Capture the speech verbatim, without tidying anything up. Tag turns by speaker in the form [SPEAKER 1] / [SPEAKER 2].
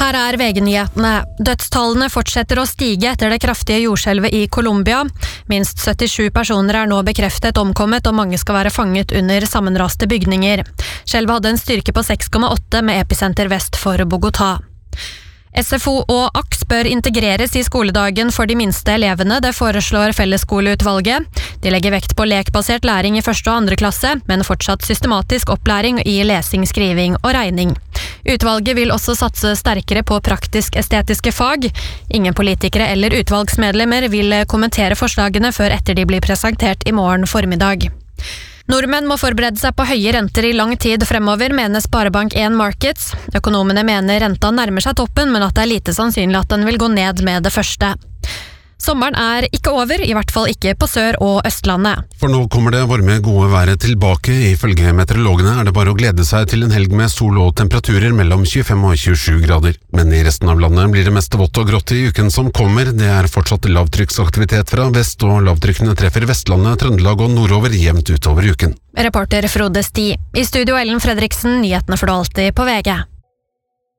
[SPEAKER 1] Her er V G-nyhetene. Dødstallene fortsetter å stige etter det kraftige jordskjelvet i Colombia. Minst syttisju personer er nå bekreftet omkommet, og mange skal være fanget under sammenraste bygninger. Skjelvet hadde en styrke på seks komma åtte med episenter vest for Bogotá. S F O og A K S bør integreres i skoledagen for de minste elevene, det foreslår Fellesskoleutvalget. De legger vekt på lekbasert læring i første og andre klasse, men fortsatt systematisk opplæring i lesing, skriving og regning. Utvalget vil også satse sterkere på praktisk-estetiske fag. Ingen politikere eller utvalgsmedlemmer vil kommentere forslagene før etter de blir presentert i morgen formiddag. Nordmenn må forberede seg på høye renter i lang tid fremover, mener Sparebank en Markets. Økonomene mener renta nærmer seg toppen, men at det er lite sannsynlig at den vil gå ned med det første. Sommeren er ikke over, i hvert fall ikke på Sør- og Østlandet.
[SPEAKER 2] For nå kommer det varme, gode været tilbake. Ifølge meteorologene er det bare å glede seg til en helg med sol og temperaturer mellom tjuefem og tjuesju grader. Men i resten av landet blir det mest vått og grått i uken som kommer. Det er fortsatt lavtrykksaktivitet fra vest, og lavtrykkene treffer Vestlandet, Trøndelag og nordover jevnt utover uken.
[SPEAKER 1] Reporter Frode Sti. I studio Ellen Fredriksen, nyhetene får du alltid på V G.